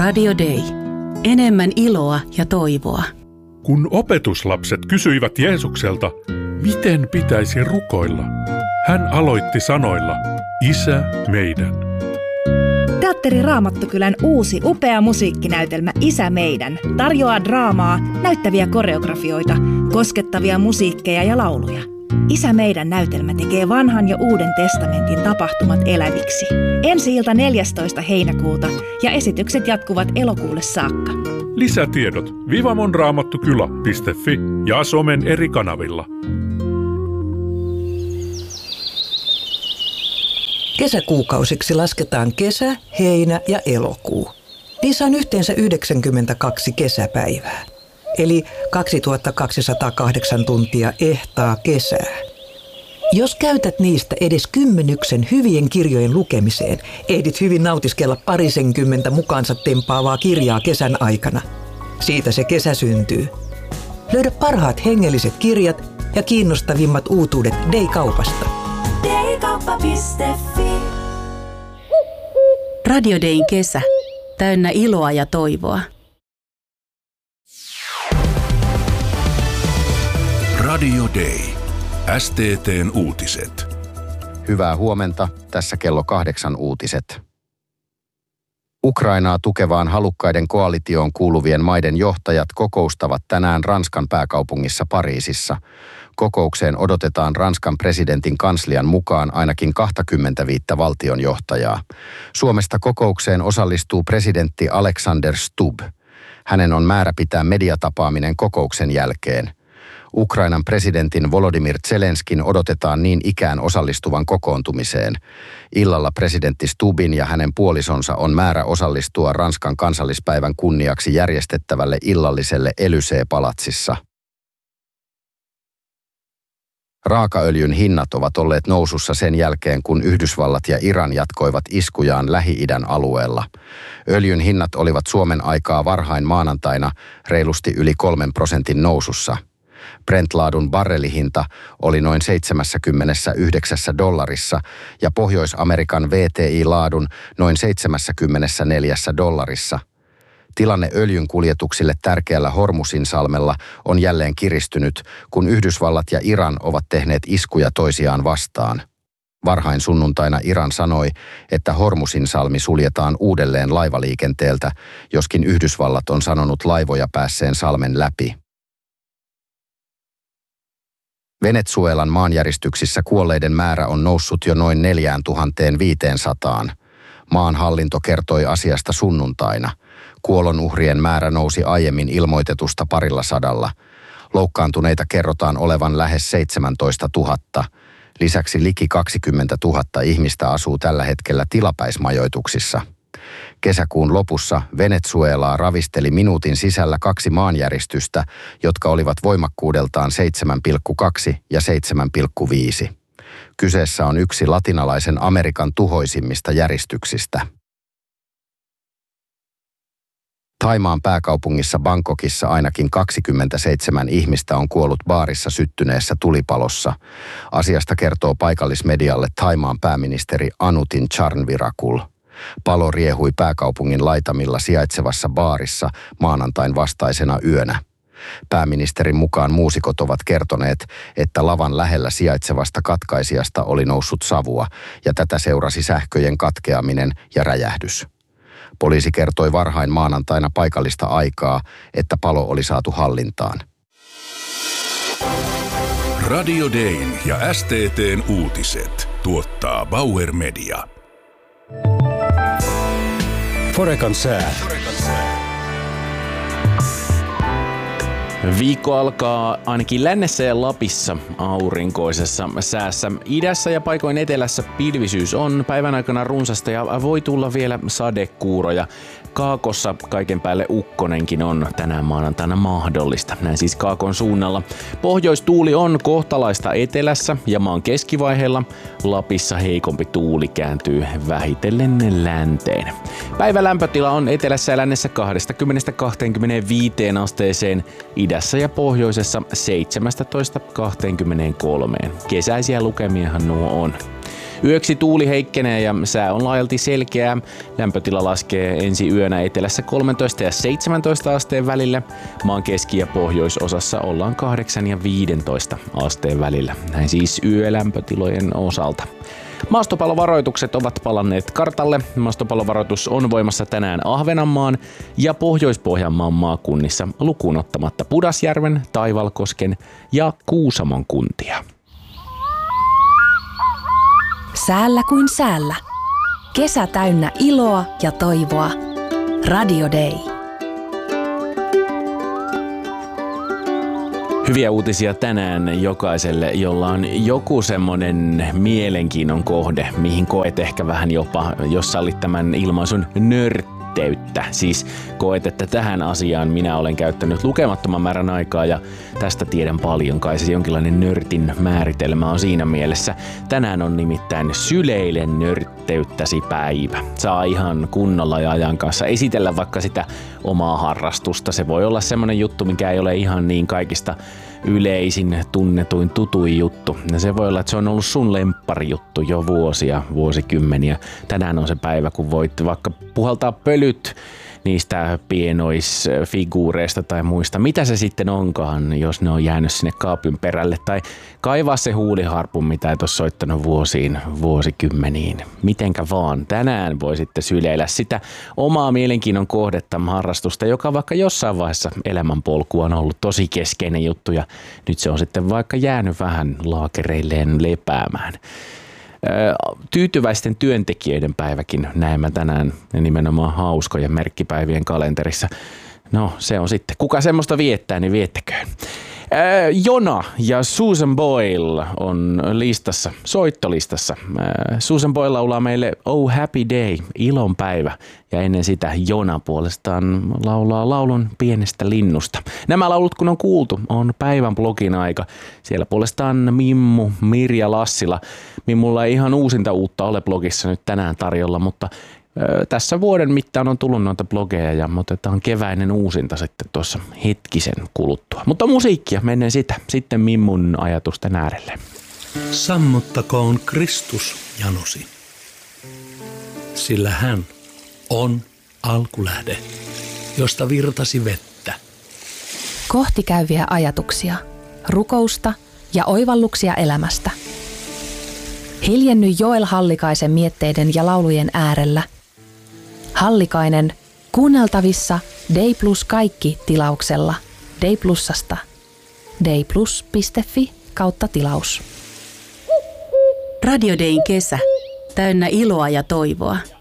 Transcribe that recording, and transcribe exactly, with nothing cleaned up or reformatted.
Radio Day. Enemmän iloa ja toivoa. Kun opetuslapset kysyivät Jeesukselta, miten pitäisi rukoilla, hän aloitti sanoilla, Isä meidän. Teatteri Raamattokylän uusi upea musiikkinäytelmä Isä meidän tarjoaa draamaa, näyttäviä koreografioita, koskettavia musiikkeja ja lauluja. Isä meidän näytelmä tekee vanhan ja uuden testamentin tapahtumat eläviksi. Ensi-ilta neljästoista heinäkuuta ja esitykset jatkuvat elokuulle saakka. Lisätiedot vivamonraamattukylä piste fi ja somen eri kanavilla. Kesäkuukausiksi lasketaan kesä, heinä ja elokuu. Niissä on yhteensä yhdeksänkymmentäkaksi kesäpäivää, eli kaksituhattakaksisataakahdeksan tuntia ehtaa kesää. Jos käytät niistä edes kymmenyksen hyvien kirjojen lukemiseen, ehdit hyvin nautiskella parisenkymmentä mukaansa tempaavaa kirjaa kesän aikana. Siitä se kesä syntyy. Löydä parhaat hengelliset kirjat ja kiinnostavimmat uutuudet Day-kaupasta. Daykauppa piste fi. Radio Dayn kesä. Täynnä iloa ja toivoa. Radio Day. S T T:n uutiset. Hyvää huomenta. Tässä kello kahdeksan uutiset. Ukrainaa tukevaan halukkaiden koalitioon kuuluvien maiden johtajat kokoustavat tänään Ranskan pääkaupungissa Pariisissa. Kokoukseen odotetaan Ranskan presidentin kanslian mukaan ainakin kaksikymmentäviisi valtionjohtajaa. Suomesta kokoukseen osallistuu presidentti Alexander Stubb. Hänen on määrä pitää mediatapaaminen kokouksen jälkeen. Ukrainan presidentin Volodymyr Zelenskin odotetaan niin ikään osallistuvan kokoontumiseen. Illalla presidentti Stubbin ja hänen puolisonsa on määrä osallistua Ranskan kansallispäivän kunniaksi järjestettävälle illalliselle Élysée-palatsissa. Raakaöljyn hinnat ovat olleet nousussa sen jälkeen, kun Yhdysvallat ja Iran jatkoivat iskujaan Lähi-idän alueella. Öljyn hinnat olivat Suomen aikaa varhain maanantaina reilusti yli kolmen prosentin nousussa. Brent-laadun barrelihinta oli noin seitsemänkymmentäyhdeksän dollarissa ja Pohjois-Amerikan V T I-laadun noin seitsemänkymmentäneljä dollarissa. Tilanne öljyn kuljetuksille tärkeällä Hormuzinsalmella on jälleen kiristynyt, kun Yhdysvallat ja Iran ovat tehneet iskuja toisiaan vastaan. Varhain sunnuntaina Iran sanoi, että Hormuzinsalmi suljetaan uudelleen laivaliikenteeltä, joskin Yhdysvallat on sanonut laivoja päässeen salmen läpi. Venezuelan maanjäristyksissä kuolleiden määrä on noussut jo noin neljätuhattaviisisataa. Maan hallinto kertoi asiasta sunnuntaina. Kuolonuhrien määrä nousi aiemmin ilmoitetusta parilla sadalla. Loukkaantuneita kerrotaan olevan lähes seitsemäntoistatuhatta. Lisäksi liki kaksikymmentätuhatta ihmistä asuu tällä hetkellä tilapäismajoituksissa. Kesäkuun lopussa Venezuelaa ravisteli minuutin sisällä kaksi maanjäristystä, jotka olivat voimakkuudeltaan seitsemän pilkku kaksi ja seitsemän pilkku viisi. Kyseessä on yksi latinalaisen Amerikan tuhoisimmista järistyksistä. Thaimaan pääkaupungissa Bangkokissa ainakin kaksikymmentäseitsemän ihmistä on kuollut baarissa syttyneessä tulipalossa. Asiasta kertoo paikallismedialle Thaimaan pääministeri Anutin Charnvirakul. Palo riehui pääkaupungin laitamilla sijaitsevassa baarissa maanantain vastaisena yönä. Pääministerin mukaan muusikot ovat kertoneet, että lavan lähellä sijaitsevasta katkaisijasta oli noussut savua ja tätä seurasi sähköjen katkeaminen ja räjähdys. Poliisi kertoi varhain maanantaina paikallista aikaa, että palo oli saatu hallintaan. Radio Dayn ja S T T:n uutiset tuottaa Bauer Media. Forekan sää. Viikko alkaa ainakin lännessä ja Lapissa aurinkoisessa säässä. Idässä ja paikoin etelässä pilvisyys on päivän aikana runsasta ja voi tulla vielä sadekuuroja. Kaakossa kaiken päälle ukkonenkin on tänään maanantaina mahdollista. Näin siis Kaakon suunnalla. Pohjoistuuli on kohtalaista etelässä ja maan keskivaiheella. Lapissa heikompi tuuli kääntyy vähitellen länteen. Päivän lämpötila on etelässä ja lännessä kaksikymmentä kaksikymmentäviisi asteeseen. Idässä ja pohjoisessa seitsemäntoista kaksikymmentäkolme. Kesäisiä lukemiahan nuo on. Yöksi tuuli heikkenee ja sää on laajalti selkeää. Lämpötila laskee ensi yönä etelässä kolmetoista ja seitsemäntoista asteen välillä. Maan keski- ja pohjoisosassa ollaan kahdeksan ja viisitoista asteen välillä. Näin siis yölämpötilojen osalta. Maastopallovaroitukset ovat palanneet kartalle. Maastopallovaroitus on voimassa tänään Ahvenanmaan ja Pohjois-Pohjanmaan maakunnissa lukuun ottamatta Pudasjärven, Taivalkosken ja Kuusamon kuntia. Säällä kuin säällä. Kesä täynnä iloa ja toivoa. Radio Day. Hyviä uutisia tänään jokaiselle, jolla on joku semmonen mielenkiinnon kohde, mihin koet ehkä vähän jopa, jos sallit tämän ilmaisun, nörtteyttä. Siis koet, että tähän asiaan minä olen käyttänyt lukemattoman määrän aikaa ja tästä tiedän paljon. Kai se jonkinlainen nörtin määritelmä on siinä mielessä. Tänään on nimittäin Syleile nörtteyttäsi päivä. Saa ihan kunnolla ja ajan kanssa esitellä vaikka sitä omaa harrastusta. Se voi olla semmoinen juttu, mikä ei ole ihan niin kaikista yleisin, tunnetuin, tutuin juttu. Ja se voi olla, että se on ollut sun lempparijuttu jo vuosia, vuosikymmeniä. Tänään on se päivä, kun voit vaikka puhaltaa pölyt niistä pienoisfiguureista tai muista. Mitä se sitten onkaan, jos ne on jäänyt sinne kaapin perälle. Tai kaivaa se huuliharpun, mitä et ole soittanut vuosiin, vuosikymmeniin. Mitenkä vaan. Tänään voi sitten syleillä sitä omaa mielenkiinnon kohdetta, harrastusta, joka vaikka jossain vaiheessa elämänpolkua on ollut tosi keskeinen juttu. Ja nyt se on sitten vaikka jäänyt vähän laakereilleen lepäämään. Tyytyväisten työntekijöiden päiväkin näemme tänään nimenomaan hauskojen merkkipäivien kalenterissa. No se on sitten. Kuka semmoista viettää, niin viettäköön. Jona ja Susan Boyle on listassa, soittolistassa. Susan Boyle laulaa meille Oh Happy Day, ilon päivä. Ja ennen sitä Jona puolestaan laulaa laulun pienestä linnusta. Nämä laulut kun on kuultu, on päivän blogin aika. Siellä puolestaan Mimmu, Mirja Lassila. Mimmulla ei ihan uusinta uutta ole blogissa nyt tänään tarjolla, mutta tässä vuoden mittaan on tullut noita blogeja ja otetaan keväinen uusinta sitten tuossa hetkisen kuluttua. Mutta musiikkia, mennään sitä sitten Mimmun ajatusten äärelle. Sammuttakoon Kristus janosi, sillä hän on alkulähde, josta virtasi vettä. Kohti käyviä ajatuksia, rukousta ja oivalluksia elämästä. Hiljenny Joel Hallikaisen mietteiden ja laulujen äärellä. Hallikainen kuunneltavissa Day Plus kaikki tilauksella Day Plusasta. dayplus piste fi kautta tilaus. Radio Dayn kesä. Täynnä iloa ja toivoa.